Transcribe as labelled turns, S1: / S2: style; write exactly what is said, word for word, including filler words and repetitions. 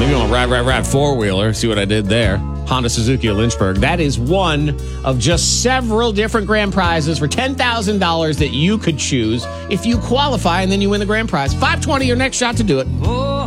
S1: Maybe you want to ride, ride, ride four-wheeler. See what I did there. Honda Suzuki of Lynchburg. That is one of just several different grand prizes for ten thousand dollars that you could choose if you qualify, and then you win the grand prize. five twenty, your next shot to do it.